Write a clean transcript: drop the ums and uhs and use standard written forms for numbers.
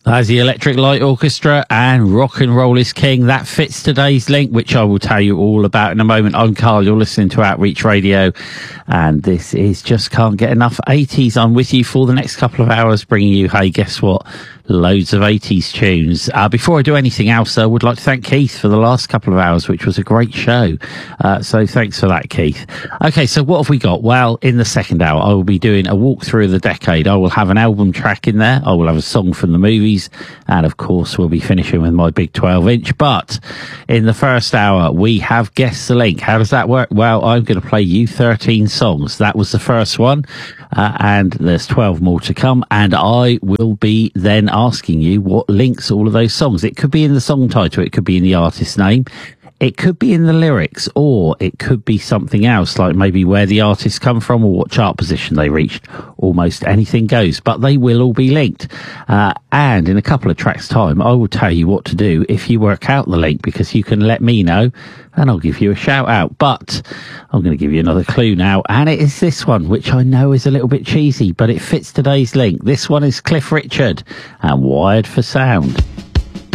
As the Electric Light Orchestra and Rock and Roll is King. That fits today's link, which I will tell you all about in a moment. I'm Carl, you're listening to Outreach Radio, and this is Just Can't Get Enough 80s. I'm with you for the next couple of hours, bringing you, hey, guess what? Loads of 80s tunes. Before I do anything else, I would like to thank Keith for the last couple of hours, which was a great show. So thanks for that, Keith. Okay, so what have we got? Well, in the second hour, I will be doing a walkthrough of the decade. I will have an album track in there. I will have a song from the movies. And of course, we'll be finishing with my big 12-inch. But in the first hour, we have Guess the Link. How does that work? Well, I'm going to play you 13 songs. That was the first one. And there's 12 more to come. And I will be then asking you what links all of those songs. It could be in the song title. It could be in the artist's name. It could be in the lyrics, or it could be something else, like maybe where the artists come from or what chart position they reached. Almost anything goes, but they will all be linked. And in a couple of tracks' time, I will tell you what to do if you work out the link, because you can let me know and I'll give you a shout out. But I'm going to give you another clue now, and it is this one, which I know is a little bit cheesy, but it fits today's link. This one is Cliff Richard and Wired for Sound.